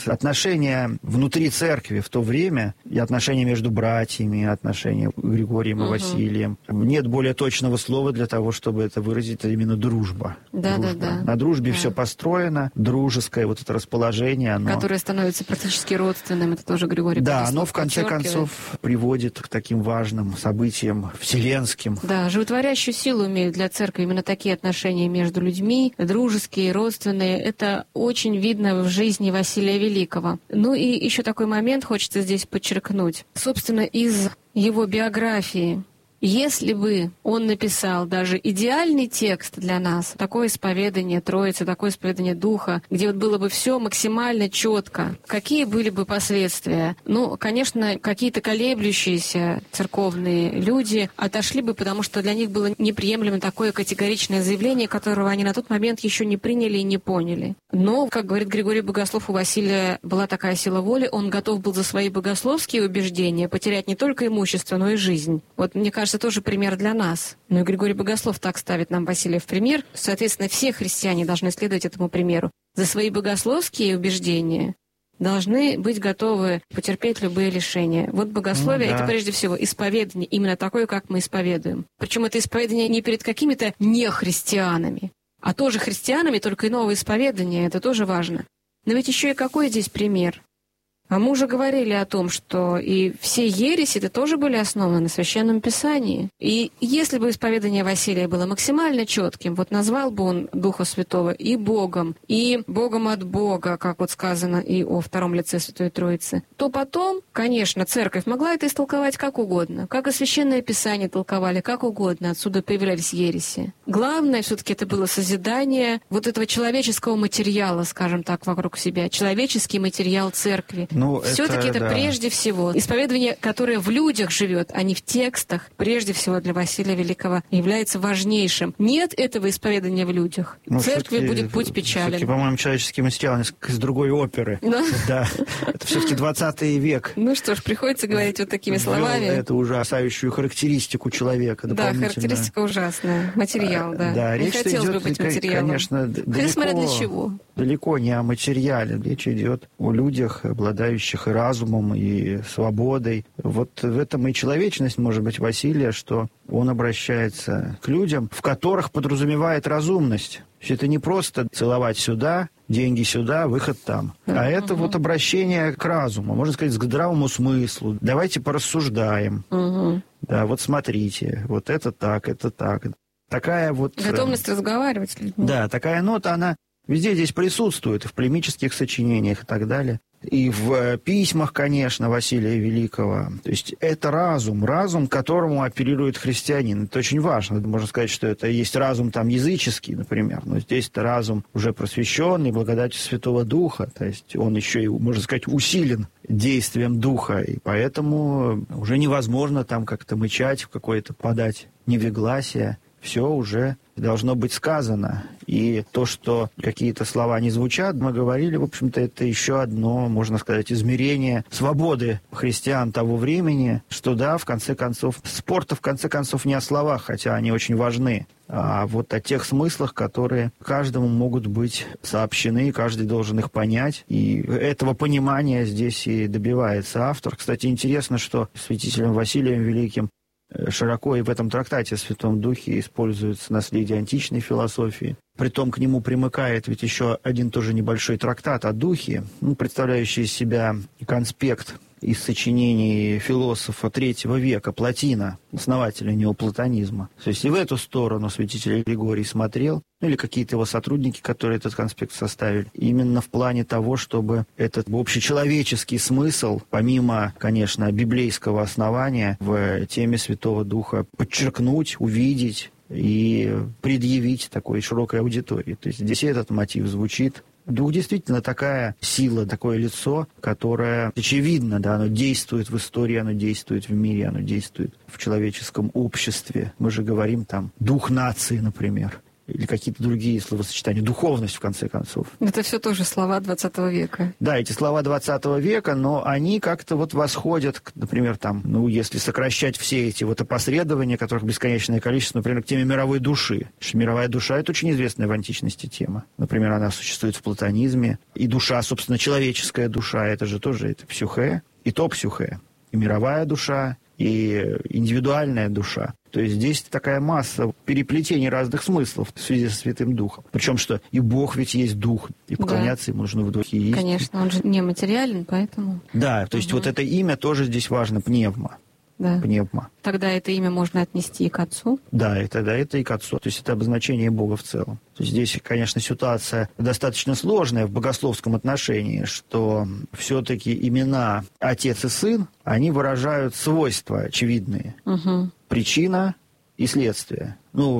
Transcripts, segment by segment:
Отношения внутри церкви в то время, и отношения между братьями, отношения Григорием и Василием. Нет более точного слова для того, чтобы это выразить, это именно дружба. Да. На дружбе все построено, дружеское вот это расположение, оно... Которое становится практически родственным, это тоже Григорий Богослов. Да, оно в конце концов приводит к таким важным событиям вселенским. Да, животворящую силу имеют для церкви именно такие отношения между людьми, дружеские, родственные. Это очень видно в жизни Василия Великого. Ну и еще такой момент хочется здесь подчеркнуть. Собственно, из его биографии. Если бы он написал даже идеальный текст для нас, такое исповедание Троицы, такое исповедание Духа, где вот было бы все максимально четко, какие были бы последствия? Ну, конечно, какие-то колеблющиеся церковные люди отошли бы, потому что для них было неприемлемо такое категоричное заявление, которого они на тот момент еще не приняли и не поняли. Но, как говорит Григорий Богослов, у Василия была такая сила воли, он готов был за свои богословские убеждения потерять не только имущество, но и жизнь. Вот, мне кажется, тоже пример для нас. Ну и Григорий Богослов так ставит нам Василия в пример. Соответственно, все христиане должны следовать этому примеру. За свои богословские убеждения должны быть готовы потерпеть любые лишения. Вот богословие — это прежде всего исповедание, именно такое, как мы исповедуем. Причем это исповедание не перед какими-то нехристианами, а тоже христианами, только иного исповедания. Это тоже важно. Но ведь еще и какой здесь пример? А мы уже говорили о том, что и все ереси-то тоже были основаны на Священном Писании. И если бы исповедание Василия было максимально четким, вот назвал бы он Духа Святого и Богом от Бога, как вот сказано и о втором лице Святой Троицы, то потом, конечно, Церковь могла это истолковать как угодно, как и Священное Писание толковали как угодно, отсюда появлялись ереси. Главное все-таки это было созидание вот этого человеческого материала, скажем так, вокруг себя, человеческий материал Церкви. Все-таки это прежде всего исповедание, которое в людях живет, а не в текстах, прежде всего для Василия Великого является важнейшим. Нет этого исповедания в людях. Церкви будет путь печален. Все-таки, по-моему, человеческий материал из другой оперы. Да, это все-таки 20 век. Ну что ж, приходится говорить вот такими словами. Это ужасающую характеристику человека. Да, характеристика ужасная. Материал, да. Да, не хотелось бы быть материалом. Конечно, смотря для чего. Далеко не о материале. Речь идет о людях, обладающих и разумом, и свободой. Вот в этом и человечность, может быть, Василия, что он обращается к людям, в которых подразумевает разумность. Это не просто целовать сюда, деньги сюда, выход там. А это вот обращение к разуму, можно сказать, к здравому смыслу. Давайте порассуждаем. Да, вот смотрите, вот это так, это так. Такая вот... Готовность разговаривать с людьми. Да, такая нота, она везде здесь присутствует, в полемических сочинениях и так далее. И в письмах, конечно, Василия Великого. То есть это разум, к которому апеллирует христианин. Это очень важно. Можно сказать, что это есть разум там языческий, например, но здесь это разум уже просвещенный, благодатью Святого Духа. То есть он еще и, можно сказать, усилен действием Духа. И поэтому уже невозможно там как-то мычать, в какое-то подать невегласие. Все уже должно быть сказано. И то, что какие-то слова не звучат, мы говорили, в общем-то, это еще одно, можно сказать, измерение свободы христиан того времени, что да, в конце концов, спор-то в конце концов не о словах, хотя они очень важны, а вот о тех смыслах, которые каждому могут быть сообщены, каждый должен их понять. И этого понимания здесь и добивается автор. Кстати, интересно, что святителем Василием Великим широко и в этом трактате о Святом Духе используется наследие античной философии. Притом к нему примыкает ведь еще один тоже небольшой трактат о Духе, представляющий из себя конспект из сочинений философа III века Плотина, основателя неоплатонизма. То есть и в эту сторону святитель Григорий смотрел, или какие-то его сотрудники, которые этот конспект составили, именно в плане того, чтобы этот общечеловеческий смысл, помимо, конечно, библейского основания, в теме Святого Духа подчеркнуть, увидеть и предъявить такой широкой аудитории. То есть здесь этот мотив звучит. Дух действительно такая сила, такое лицо, которое, очевидно, да, оно действует в истории, оно действует в мире, оно действует в человеческом обществе. Мы же говорим там «дух нации», например. или какие-то другие словосочетания, духовность, в конце концов. Это все тоже слова 20 века. Да, эти слова 20 века, но они как-то вот восходят, например, там, если сокращать все эти вот опосредования, которых бесконечное количество, например, к теме мировой души. Потому что мировая душа – это очень известная в античности тема. Например, она существует в платонизме. И душа, собственно, человеческая душа, это же тоже это псюхе, и то псюхе, и мировая душа, и индивидуальная душа. То есть здесь такая масса переплетений разных смыслов в связи со Святым Духом. Причем, что и Бог ведь есть Дух, и поклоняться ему нужно в Духе и истине. Конечно, он же нематериален, поэтому... Да, то есть вот это имя тоже здесь важно, пневма. Да. Пневма. Тогда это имя можно отнести и к Отцу? Да, это и к Отцу. То есть это обозначение Бога в целом. То есть здесь, конечно, ситуация достаточно сложная в богословском отношении, что все-таки имена Отец и Сын, они выражают свойства очевидные. Угу. Причина и следствие.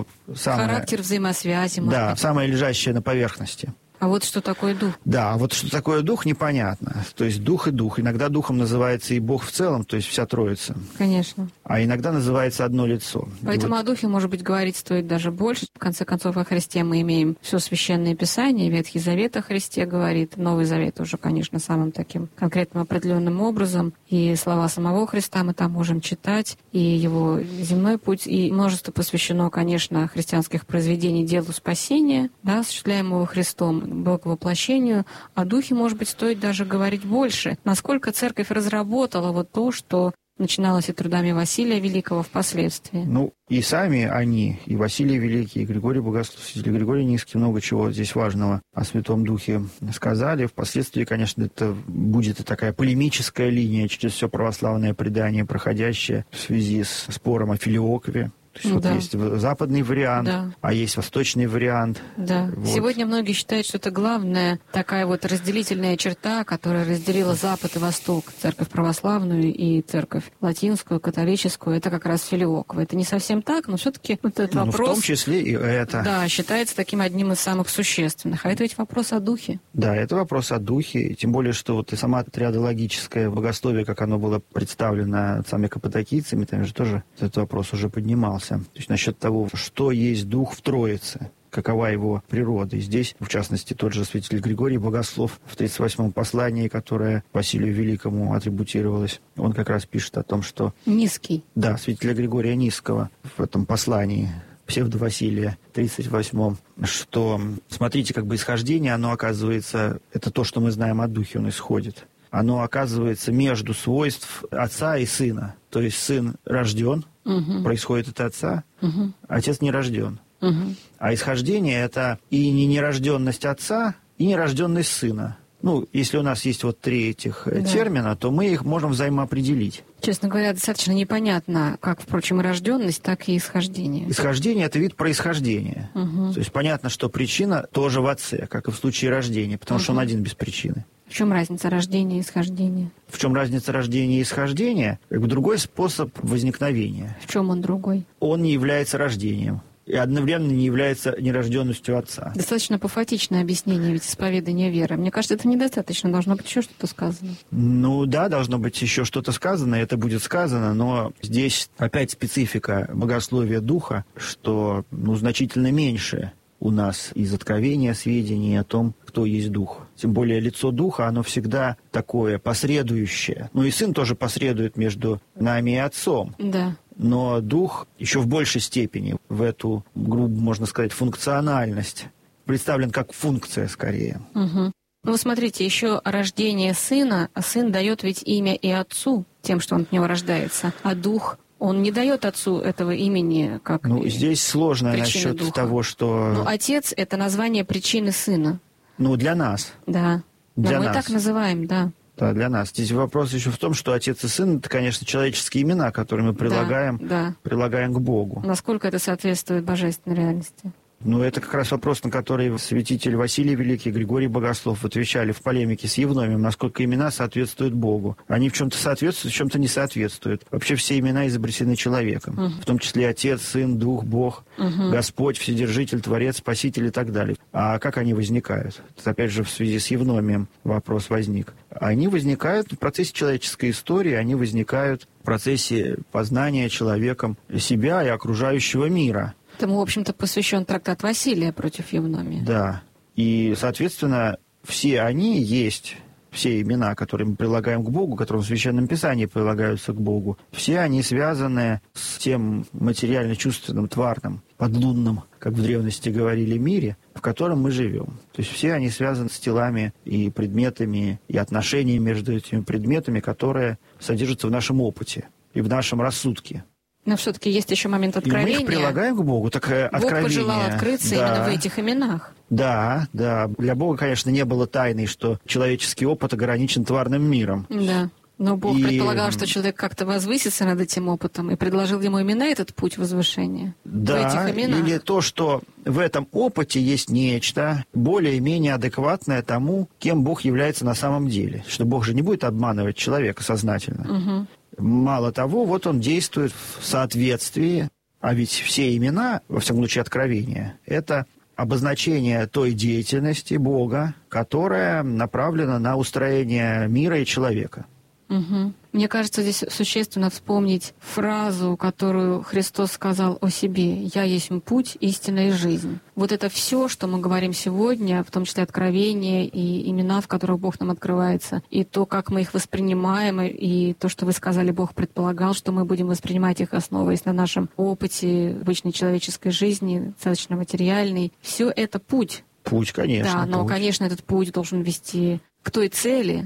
Характер взаимосвязи. Да, самое лежащее на поверхности. А вот что такое дух? Да, вот что такое дух, непонятно. То есть дух и дух. Иногда духом называется и Бог в целом, то есть вся Троица. Конечно. А иногда называется одно лицо. Поэтому о духе, может быть, говорить стоит даже больше. В конце концов, о Христе мы имеем все Священное Писание, Ветхий Завет о Христе говорит, Новый Завет уже, конечно, самым таким конкретным определенным образом. И слова самого Христа мы там можем читать, и его земной путь, и множество посвящено, конечно, христианских произведений делу спасения, да, осуществляемого Христом, Боговоплощению. О Духе, может быть, стоит даже говорить больше. Насколько Церковь разработала вот то, что начиналось и трудами Василия Великого впоследствии. И сами они, и Василий Великий, и Григорий Богословский, и Григорий Низкий, много чего здесь важного о Святом Духе сказали. Впоследствии, конечно, это будет и такая полемическая линия через все православное предание, проходящее в связи с спором о филиокве. То есть есть западный вариант, а есть восточный вариант. Да. Вот. Сегодня многие считают, что это главная такая вот разделительная черта, которая разделила Запад и Восток, церковь православную и церковь латинскую, католическую, это как раз филиоква. Это не совсем так, но все-таки вот этот вопрос... в том числе и это. Да, считается таким одним из самых существенных. А это ведь вопрос о духе. Да, это вопрос о духе, тем более, что вот и сама триадологическое богословие, как оно было представлено отцами каппадокийцами, там же тоже этот вопрос уже поднимался. То есть насчет того, что есть Дух в Троице, какова его природа. И здесь, в частности, тот же святитель Григорий Богослов в 38-м послании, которое Василию Великому атрибутировалось, он как раз пишет о том, что... Низкий. Да, святителя Григория Низкого в этом послании псевдо-Василия, 38-м, что, смотрите, как бы исхождение, оно оказывается, это то, что мы знаем о Духе, он исходит. Оно оказывается между свойств Отца и Сына. То есть Сын рожден, происходит от Отца, Отец не рожден. А исхождение – это и нерожденность Отца, и нерожденность Сына. Если у нас есть вот три этих термина, то мы их можем взаимоопределить. Честно говоря, достаточно непонятно, как, впрочем, и рожденность, так и исхождение. Исхождение – это вид происхождения. То есть понятно, что причина тоже в Отце, как и в случае рождения, потому что он один без причины. В чем разница рождения и исхождения? В чем разница рождения и исхождения? Другой способ возникновения. В чем он другой? Он не является рождением. И одновременно не является нерожденностью Отца. Достаточно апофатичное объяснение ведь исповедания веры. Мне кажется, это недостаточно. Должно быть еще что-то сказано. Да, должно быть еще что-то сказано, и это будет сказано, но здесь опять специфика богословия Духа, что значительно меньше у нас из откровения сведений о том, кто есть Дух. Тем более лицо Духа, оно всегда такое посредующее. И Сын тоже посредует между нами и Отцом. Да. Но Дух еще в большей степени в эту, грубо можно сказать, функциональность представлен как функция скорее. Вы смотрите, еще рождение Сына, а Сын дает ведь имя и Отцу тем, что он от него рождается, а Дух... Он не дает Отцу этого имени как здесь сложно насчет Духа. Того, что... Отец — это название причины Сына. Для нас. Да. Для мы нас. так называем, да. Да, для нас. Здесь вопрос еще в том, что Отец и Сын — это, конечно, человеческие имена, которые мы прилагаем к Богу. Насколько это соответствует божественной реальности? Это как раз вопрос, на который святитель Василий Великий и Григорий Богослов отвечали в полемике с Евномием, насколько имена соответствуют Богу. Они в чем-то соответствуют, в чем-то не соответствуют. Вообще все имена изобретены человеком, в том числе Отец, Сын, Дух, Бог, Господь, Вседержитель, Творец, Спаситель и так далее. А как они возникают? Это, опять же, в связи с Евномием вопрос возник. Они возникают в процессе человеческой истории, они возникают в процессе познания человеком себя и окружающего мира. Этому, в общем-то, посвящен трактат Василия против Евномия. Да. И, соответственно, все они есть, все имена, которые мы прилагаем к Богу, которые в Священном Писании прилагаются к Богу, все они связаны с тем материально-чувственным, тварным, подлунным, как в древности говорили, мире, в котором мы живем. То есть все они связаны с телами и предметами, и отношениями между этими предметами, которые содержатся в нашем опыте и в нашем рассудке. Но все-таки есть еще момент откровения. И мы их прилагаем к Богу. Так откровение, Бог пожелал открыться именно в этих именах. Да, да. Для Бога, конечно, не было тайной, что человеческий опыт ограничен тварным миром. Да. Но Бог предполагал, что человек как-то возвысится над этим опытом и предложил ему именно этот путь возвышения. Да, в этих именах. Или то, что в этом опыте есть нечто более-менее адекватное тому, кем Бог является на самом деле. Что Бог же не будет обманывать человека сознательно. Угу. Мало того, вот он действует в соответствии, а ведь все имена, во всяком случае откровения, это обозначение той деятельности Бога, которая направлена на устроение мира и человека. Угу. Мне кажется, здесь существенно вспомнить фразу, которую Христос сказал о себе: «Я есть путь, истина и жизнь». Вот это все, что мы говорим сегодня, в том числе откровения и имена, в которых Бог нам открывается, и то, как мы их воспринимаем, и то, что вы сказали, Бог предполагал, что мы будем воспринимать их, основываясь на нашем опыте обычной человеческой жизни, достаточно материальной. Все это путь. Путь, конечно. Да, но, путь. Конечно, этот путь должен вести к той цели,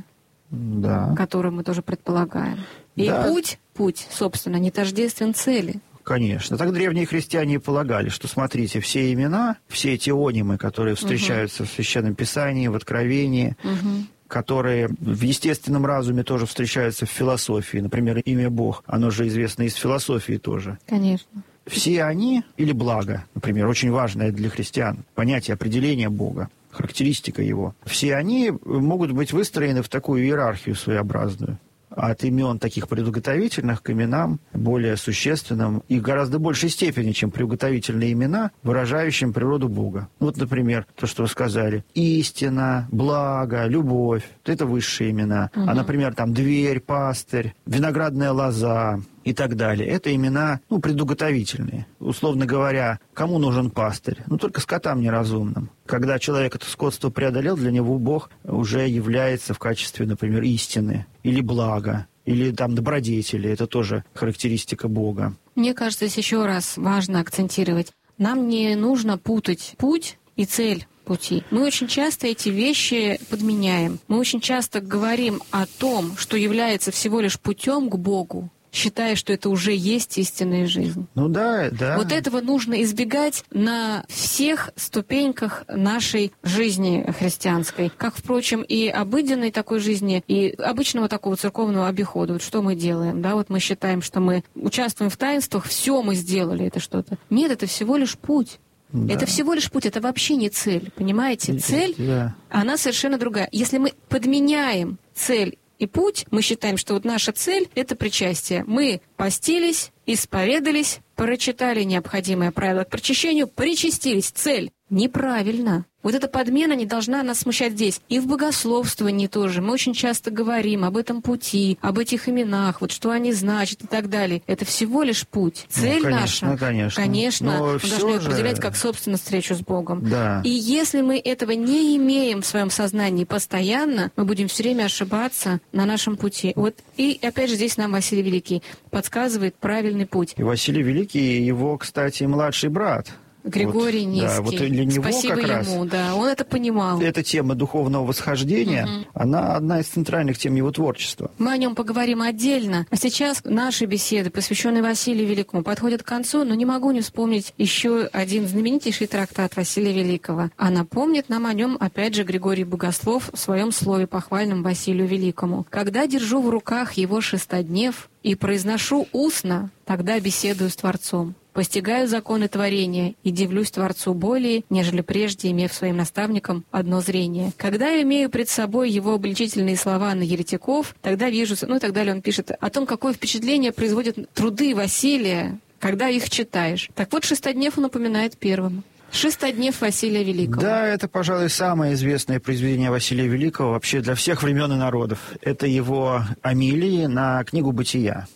да. которую мы тоже предполагаем. И да. путь, собственно, не тождествен цели. Конечно. Так древние христиане и полагали, что, смотрите, все имена, все эти онимы, которые встречаются в Священном Писании, в Откровении, которые в естественном разуме тоже встречаются в философии. Например, имя Бог, оно же известно из философии тоже. Конечно. Все они, или благо, например, очень важное для христиан, понятие определения Бога, характеристика его, все они могут быть выстроены в такую иерархию своеобразную. От имен таких приуготовительных к именам более существенным и в гораздо большей степени, чем приуготовительные имена, выражающим природу Бога. Вот, например, то, что вы сказали. Истина, благо, любовь. Это высшие имена. А, например, там дверь, пастырь, виноградная лоза и так далее. Это имена, предуготовительные. Условно говоря, кому нужен пастырь? Только скотам неразумным. Когда человек это скотство преодолел, для него Бог уже является в качестве, например, истины или блага, или там добродетели. Это тоже характеристика Бога. Мне кажется, здесь еще раз важно акцентировать. Нам не нужно путать путь и цель пути. Мы очень часто эти вещи подменяем. Мы очень часто говорим о том, что является всего лишь путем к Богу, считая, что это уже есть истинная жизнь. Да. Вот этого нужно избегать на всех ступеньках нашей жизни христианской. Как, впрочем, и обыденной такой жизни, и обычного такого церковного обихода. Вот что мы делаем, да? Вот мы считаем, что мы участвуем в таинствах, все мы сделали, это что-то. Нет, это всего лишь путь. Да. Это всего лишь путь, это вообще не цель, понимаете? Цель, она совершенно другая. Если мы подменяем цель и путь, мы считаем, что вот наша цель — это причастие. Мы постились, исповедались, прочитали необходимые правила к причащению, причастились. Цель. Неправильно. Вот эта подмена не должна нас смущать здесь. И в богословствовании тоже. Мы очень часто говорим об этом пути, об этих именах, вот что они значат и так далее. Это всего лишь путь. Цель наша, конечно, мы должны ее определять как собственную встречу с Богом. Да. И если мы этого не имеем в своем сознании постоянно, мы будем все время ошибаться на нашем пути. Вот. И опять же здесь нам Василий Великий подсказывает правильный путь. И Василий Великий, его, кстати, младший брат. Григорий Низкий. Да, вот для него спасибо как раз ему, да, он это понимал. Эта тема духовного восхождения, она одна из центральных тем его творчества. Мы о нем поговорим отдельно. А сейчас наши беседы, посвященные Василию Великому, подходят к концу, но не могу не вспомнить еще один знаменитейший трактат Василия Великого. А напомнит нам о нем, опять же, Григорий Богослов в своем слове похвальном Василию Великому. «Когда держу в руках его шестоднев и произношу устно, тогда беседую с Творцом. Постигаю законы творения и дивлюсь Творцу более, нежели прежде, имев своим наставником одно зрение. Когда имею пред собой его обличительные слова на еретиков, тогда вижу...» и так далее он пишет о том, какое впечатление производят труды Василия, когда их читаешь. Так вот, шестоднев он упоминает первым. «Шестоднев Василия Великого». Да, это, пожалуй, самое известное произведение Василия Великого вообще для всех времен и народов. Это его амилии на книгу «Бытия».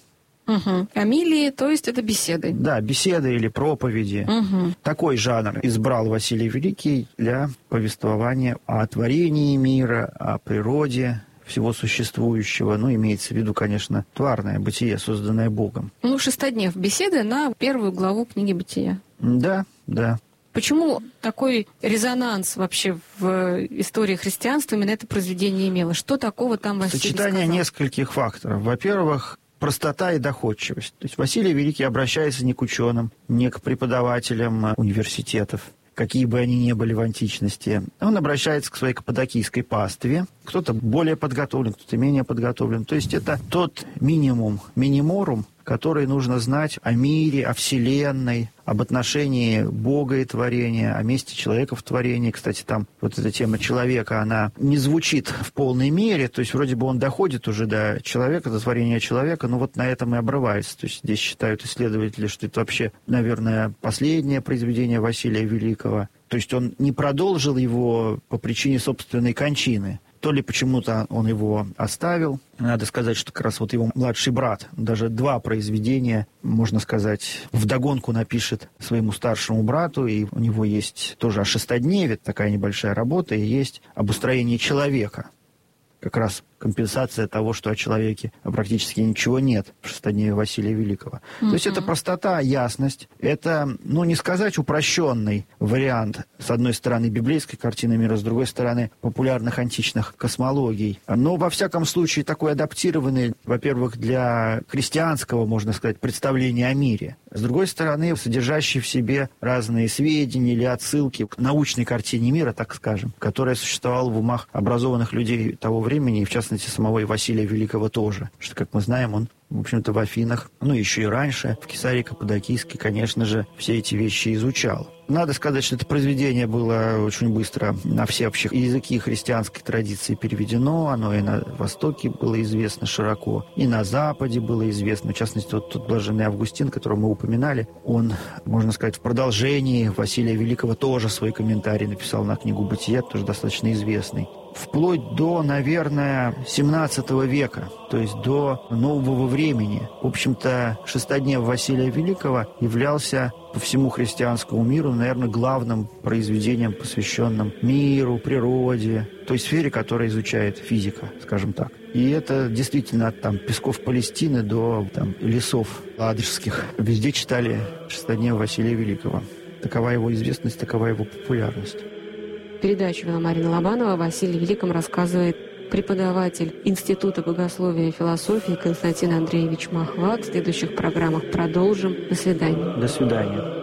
Амилии, то есть это беседы. Да, беседы или проповеди. Такой жанр избрал Василий Великий для повествования о творении мира, о природе всего существующего. Ну, имеется в виду, конечно, тварное бытие, созданное Богом. Шестоднев. Беседы на первую главу книги «Бытия». Да, да. Почему такой резонанс вообще в истории христианства именно это произведение имело? Что такого там Василий Сочетание сказал? нескольких факторов. Во-первых, простота и доходчивость. То есть Василий Великий обращается не к ученым, не к преподавателям университетов, какие бы они ни были в античности. Он обращается к своей каппадокийской пастве. Кто-то более подготовлен, кто-то менее подготовлен. То есть это тот миниморум, который нужно знать о мире, о Вселенной, об отношении Бога и творения, о месте человека в творении. Кстати, там вот эта тема человека, она не звучит в полной мере, то есть вроде бы он доходит уже до человека, до творения человека, но вот на этом и обрывается. То есть здесь считают исследователи, что это вообще, наверное, последнее произведение Василия Великого. То есть он не продолжил его по причине собственной кончины. То ли почему-то он его оставил. Надо сказать, что как раз вот его младший брат, даже 2 произведения, можно сказать, вдогонку напишет своему старшему брату, и у него есть тоже о шестодневе, такая небольшая работа, и есть об устроении человека. Как раз компенсация того, что о человеке практически ничего нет в шестодневе Василия Великого. То есть это простота, ясность, это, не сказать упрощенный вариант, с одной стороны, библейской картины мира, с другой стороны, популярных античных космологий. Но, во всяком случае, такой адаптированный, во-первых, для христианского, можно сказать, представления о мире. С другой стороны, содержащий в себе разные сведения или отсылки к научной картине мира, так скажем, которая существовала в умах образованных людей того времени, и в частности самого Василия Великого тоже. Что, как мы знаем, он, в общем-то, в Афинах, еще и раньше, в Кесарии Каппадокийской, конечно же, все эти вещи изучал. Надо сказать, что это произведение было очень быстро на все вообще языки христианской традиции переведено. Оно и на Востоке было известно широко, и на Западе было известно. В частности, вот тот блаженный Августин, которого мы упоминали, он, можно сказать, в продолжении Василия Великого тоже свой комментарий написал на книгу «Бытия», тоже достаточно известный. Вплоть до, наверное, 17 века, то есть до нового времени. В общем-то, шестоднев Василия Великого являлся по всему христианскому миру, наверное, главным произведением, посвященным миру, природе, той сфере, которая изучает физика, скажем так. И это действительно от песков Палестины до лесов ладожских. Везде читали шестоднев Василия Великого. Такова его известность, такова его популярность. Передачу вела Марина Лобанова. О Василии Великом рассказывает преподаватель Института богословия и философии Константин Андреевич Махват. В следующих программах продолжим. До свидания. До свидания.